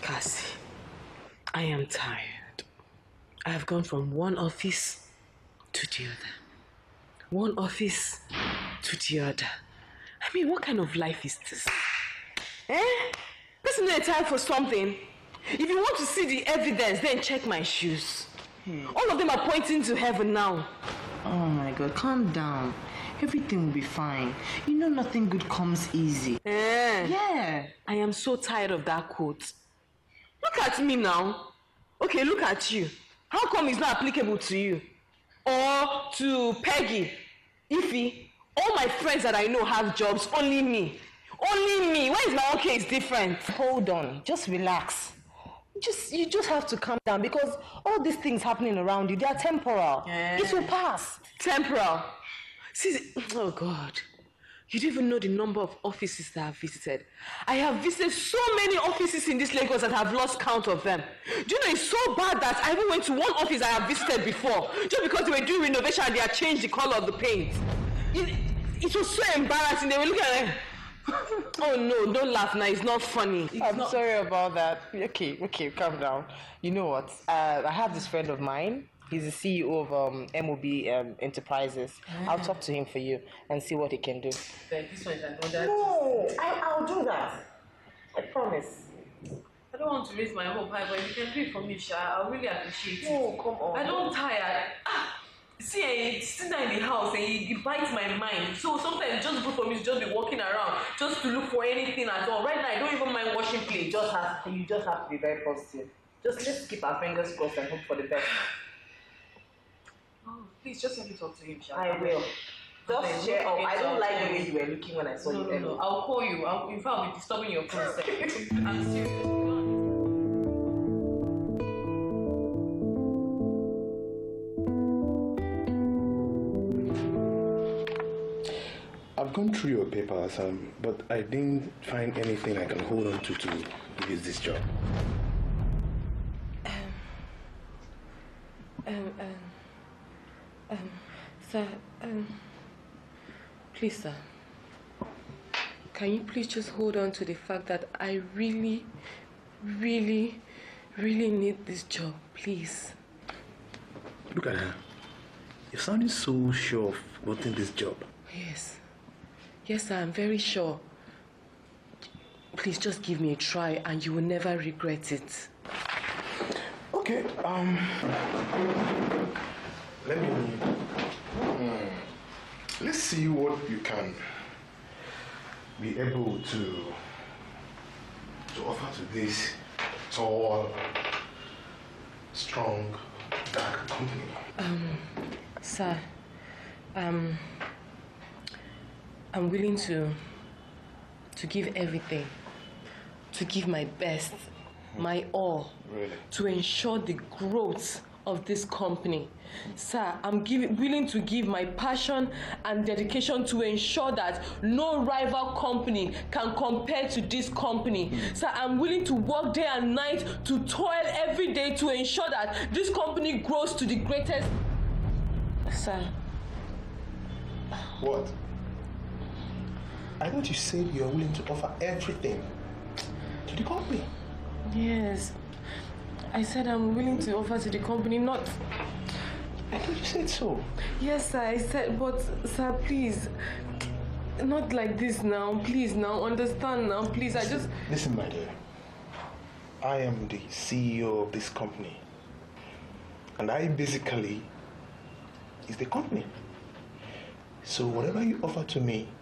Cassie, I am tired. I have gone from one office to the other. One office to the other. I mean, what kind of life is this? Person not time for something. If you want to see the evidence, then check my shoes. All of them are pointing to heaven now. Oh my God, calm down. Everything will be fine. You know nothing good comes easy. Yeah. I am so tired of that quote. Look at me now. Okay, look at you. How come it's not applicable to you? Or to Peggy? Ify? All my friends that I know have jobs, only me. Only me. Why is my own case different? Hold on, just relax. You just have to calm down because all these things happening around you, they are temporal. It will pass. Temporal. See, oh God. You don't even know the number of offices that I've visited. I have visited so many offices in this Lagos that I've lost count of them. Do you know it's so bad that I even went to one office I have visited before just because they were doing renovation and they had changed the color of the paint. It was so embarrassing. They were looking at it. Oh no, don't laugh now. It's not funny. I'm sorry about that. Okay, calm down. You know what? I have this friend of mine. He's the CEO of MOB Enterprises. I'll talk to him for you and see what he can do. This one is another. No, I'll do that. I promise. I don't want to raise my hope high, but if you can do it for me, Sha, I really appreciate it. Oh, come on. I don't tire. See, sit down in the house and it bites my mind. So sometimes it's just good for me to just be walking around, just to look for anything at all. Right now, I don't even mind washing plates. You just have to be very positive. Let's keep our fingers crossed and hope for the best. Oh, please just let me talk to him, Sha. I will. Just cheer up. I don't like the way you were looking when I saw you. No. I'll call you. In fact, I'll be disturbing your phone. I'm serious. I've gone through your papers, but I didn't find anything I can hold on to use this job. Sir, please, sir, can you please just hold on to the fact that I really, really, really need this job, please? Look at her. You're sounding so sure of wanting this job. Yes, sir, I'm very sure. Please just give me a try and you will never regret it. Okay, let's see what you can be able to offer to this tall, strong, dark company. Sir, I'm willing to give everything, to give my best, my all, Really? to ensure the growth of this company. Sir, I'm willing to give my passion and dedication to ensure that no rival company can compare to this company. Sir, I'm willing to work day and night, to toil every day to ensure that this company grows to the greatest. Sir. What? I thought you said you're willing to offer everything to the company. Yes. I said I'm willing to offer to the company, not... I thought you said so. Yes, sir, I said, but sir, please, not like this now. Please, now, understand now, please. Listen, my dear. I am the CEO of this company. And I basically is the company. So whatever you offer to me,